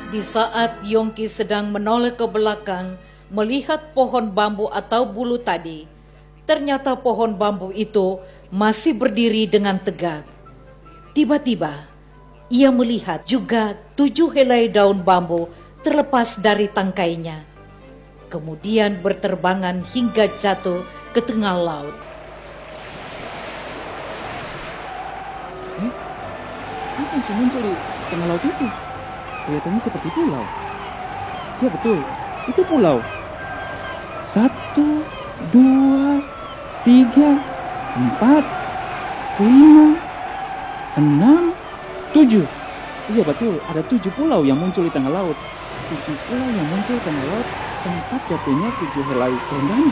Di saat Yongki sedang menoleh ke belakang melihat pohon bambu atau bulu tadi, ternyata pohon bambu itu masih berdiri dengan tegak. Tiba-tiba ia melihat juga 7 helai daun bambu terlepas dari tangkainya, kemudian berterbangan hingga jatuh ke tengah laut. Apa yang muncul di tengah laut itu? Kelihatannya seperti pulau. Ya betul, itu pulau. 1, 2, 3, 4, 5, 6, 7. Iya betul, ada 7 pulau yang muncul di tengah laut. 7 pulau yang muncul di tengah laut, tempat jatuhnya 7 helai pohon bambu.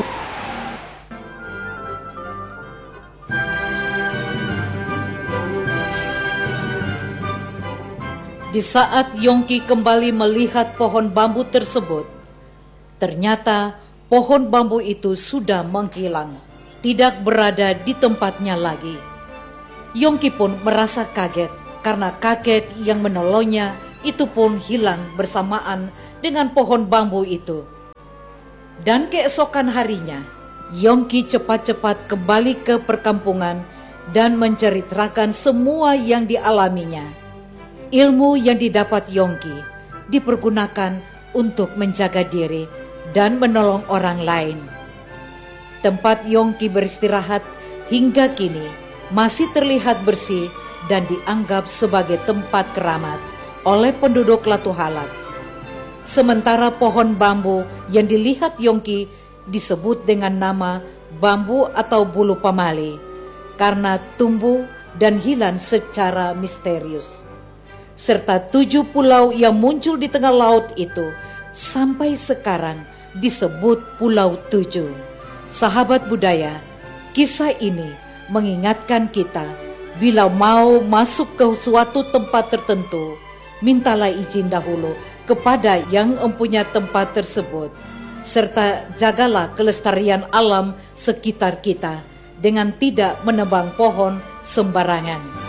Di saat Yongki kembali melihat pohon bambu tersebut, ternyata pohon bambu itu sudah menghilang, tidak berada di tempatnya lagi. Yongki pun merasa kaget karena kakek yang menolongnya itu pun hilang bersamaan dengan pohon bambu itu. Dan keesokan harinya, Yongki cepat-cepat kembali ke perkampungan dan menceritakan semua yang dialaminya. Ilmu yang didapat Yongki dipergunakan untuk menjaga diri dan menolong orang lain. Tempat Yongki beristirahat hingga kini masih terlihat bersih dan dianggap sebagai tempat keramat oleh penduduk Latu Halak. Sementara pohon bambu yang dilihat Yongki disebut dengan nama bambu atau bulu pamali karena tumbuh dan hilang secara misterius. Serta 7 pulau yang muncul di tengah laut itu sampai sekarang disebut Pulau 7. Sahabat budaya, kisah ini mengingatkan kita bila mau masuk ke suatu tempat tertentu, mintalah izin dahulu kepada yang mempunyai tempat tersebut, serta jagalah kelestarian alam sekitar kita dengan tidak menebang pohon sembarangan.